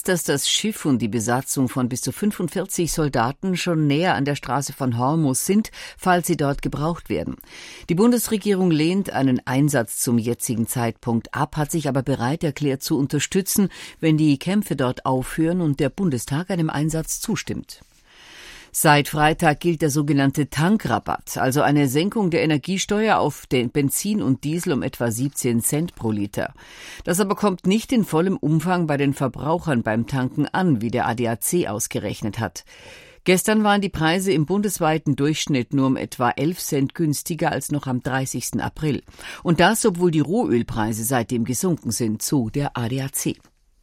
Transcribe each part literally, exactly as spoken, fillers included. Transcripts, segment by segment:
heißt, dass das Schiff und die Besatzung von bis zu fünfundvierzig Soldaten schon näher an der Straße von Hormuz sind, falls sie dort gebraucht werden. Die Bundesregierung lehnt einen Einsatz zum jetzigen Zeitpunkt ab, hat sich aber bereit erklärt zu unterstützen, wenn die Kämpfe dort aufhören und der Bundestag einem Einsatz zustimmt. Seit Freitag gilt der sogenannte Tankrabatt, also eine Senkung der Energiesteuer auf den Benzin und Diesel um etwa siebzehn Cent pro Liter. Das aber kommt nicht in vollem Umfang bei den Verbrauchern beim Tanken an, wie der A D A C ausgerechnet hat. Gestern waren die Preise im bundesweiten Durchschnitt nur um etwa elf Cent günstiger als noch am dreißigsten April. Und das, obwohl die Rohölpreise seitdem gesunken sind, so der A D A C.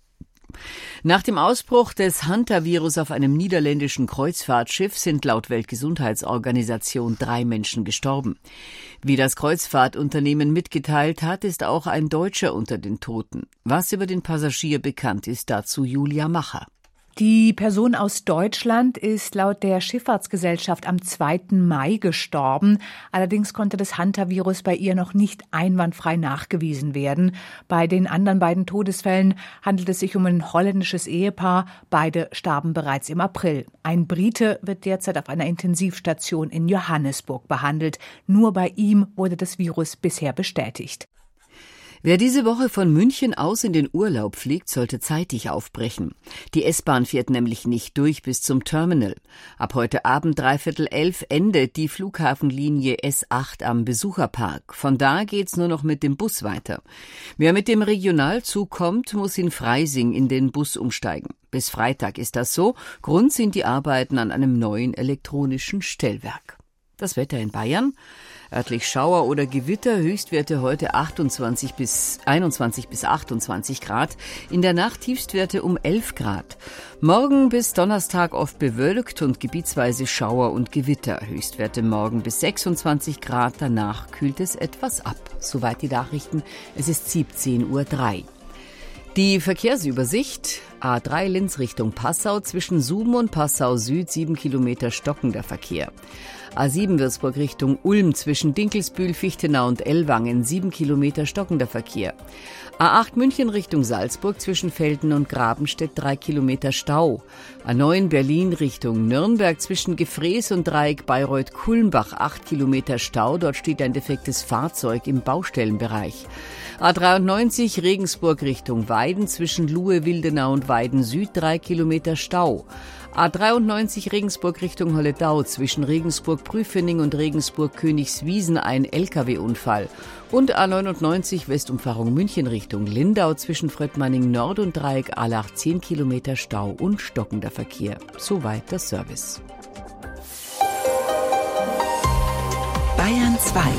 Nach dem Ausbruch des Hantavirus auf einem niederländischen Kreuzfahrtschiff sind laut Weltgesundheitsorganisation drei Menschen gestorben. Wie das Kreuzfahrtunternehmen mitgeteilt hat, ist auch ein Deutscher unter den Toten. Was über den Passagier bekannt ist, dazu Julia Macher. Die Person aus Deutschland ist laut der Schifffahrtsgesellschaft am zweiten Mai gestorben. Allerdings konnte das Hantavirus bei ihr noch nicht einwandfrei nachgewiesen werden. Bei den anderen beiden Todesfällen handelt es sich um ein holländisches Ehepaar. Beide starben bereits im April. Ein Brite wird derzeit auf einer Intensivstation in Johannesburg behandelt. Nur bei ihm wurde das Virus bisher bestätigt. Wer diese Woche von München aus in den Urlaub fliegt, sollte zeitig aufbrechen. Die S-Bahn fährt nämlich nicht durch bis zum Terminal. Ab heute Abend dreiviertel elf endet die Flughafenlinie S acht am Besucherpark. Von da geht's nur noch mit dem Bus weiter. Wer mit dem Regionalzug kommt, muss in Freising in den Bus umsteigen. Bis Freitag ist das so. Grund sind die Arbeiten an einem neuen elektronischen Stellwerk. Das Wetter in Bayern. Örtlich Schauer oder Gewitter, Höchstwerte heute achtundzwanzig bis einundzwanzig bis achtundzwanzig Grad, in der Nacht Tiefstwerte um elf Grad. Morgen bis Donnerstag oft bewölkt und gebietsweise Schauer und Gewitter, Höchstwerte morgen bis sechsundzwanzig Grad, danach kühlt es etwas ab. Soweit die Nachrichten, es ist siebzehn Uhr drei. Die Verkehrsübersicht: A drei Linz Richtung Passau, zwischen Suben und Passau Süd sieben Kilometer stockender Verkehr. A sieben Würzburg Richtung Ulm, zwischen Dinkelsbühl, Fichtenau und Ellwangen sieben Kilometer stockender Verkehr. A acht München Richtung Salzburg, zwischen Velden und Grabenstedt drei Kilometer Stau. A neun Berlin Richtung Nürnberg, zwischen Gefrees und Dreieck Bayreuth-Kulmbach acht Kilometer Stau. Dort steht ein defektes Fahrzeug im Baustellenbereich. A dreiundneunzig Regensburg Richtung Weiden, zwischen Luhe, Wildenau und Weiden Süd drei Kilometer Stau. A dreiundneunzig Regensburg Richtung Holledau, zwischen Regensburg-Prüfening und Regensburg-Königswiesen ein L K W-Unfall. Und A neunundneunzig Westumfahrung München Richtung Lindau, zwischen Fröttmanning Nord und Dreieck Allach zehn Kilometer Stau und stockender Verkehr. Soweit der Service. Bayern zwei.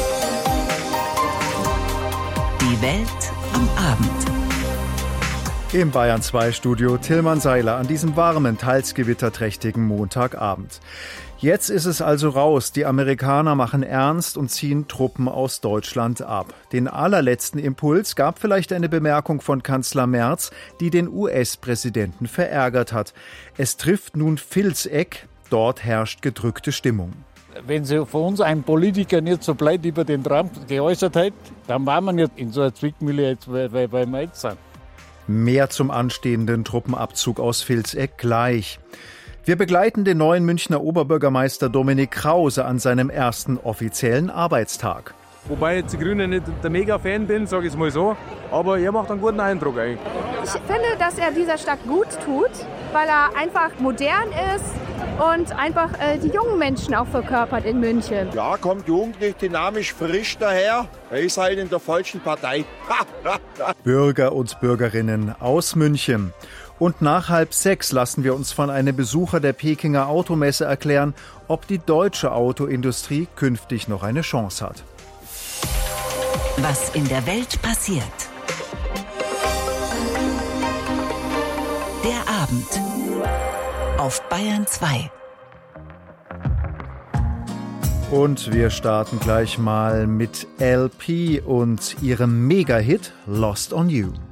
Die Welt am Abend. Im Bayern zwei Studio Tillmann Seiler an diesem warmen, teils gewitterträchtigen Montagabend. Jetzt ist es also raus. Die Amerikaner machen ernst und ziehen Truppen aus Deutschland ab. Den allerletzten Impuls gab vielleicht eine Bemerkung von Kanzler Merz, die den U S-Präsidenten verärgert hat. Es trifft nun Vilseck. Dort herrscht gedrückte Stimmung. Wenn sich von uns ein Politiker nicht so blöd über den Trump geäußert hätte, dann waren wir nicht in so einer Zwickmühle, jetzt, weil, weil, weil wir jetzt sind. Mehr zum anstehenden Truppenabzug aus Vilseck gleich. Wir begleiten den neuen Münchner Oberbürgermeister Dominik Krause an seinem ersten offiziellen Arbeitstag. Wobei ich jetzt die Grünen nicht der Mega-Fan bin, sage ich es mal so. Aber er macht einen guten Eindruck eigentlich. Ich finde, dass er dieser Stadt gut tut, weil er einfach modern ist und einfach äh, die jungen Menschen auch verkörpert in München. Ja, kommt jugendlich, dynamisch, frisch daher. Er ist halt in der falschen Partei. Bürger und Bürgerinnen aus München. Und nach halb sechs lassen wir uns von einem Besucher der Pekinger Automesse erklären, ob die deutsche Autoindustrie künftig noch eine Chance hat. Was in der Welt passiert. Der Abend auf Bayern zwei. Und wir starten gleich mal mit L P und ihrem Mega-Hit Lost on You.